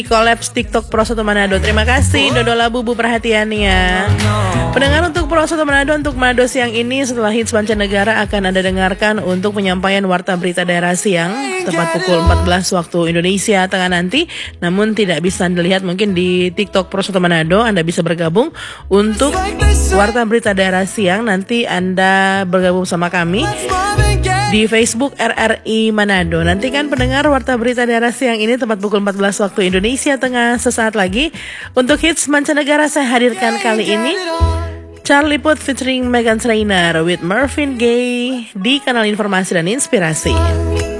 Kolaps TikTok Pro Soto Manado. Terima kasih Dodola Bubu perhatiannya. Pendengar, untuk Pro Soto Manado, untuk Manado siang ini setelah hits mancanegara akan Anda dengarkan untuk penyampaian warta berita daerah siang tepat pukul 14 waktu Indonesia Tengah nanti. Namun tidak bisa Anda lihat mungkin di TikTok Pro Soto Manado. Anda bisa bergabung untuk warta berita daerah siang. Nanti Anda bergabung sama kami di Facebook RRI Manado. Nantikan pendengar warta berita daerah siang ini tepat pukul 14 waktu Indonesia Tengah sesaat lagi. Untuk hits mancanegara saya hadirkan kali ini Charlie Puth featuring Meghan Trainor with Marvin Gaye di kanal Informasi dan Inspirasi.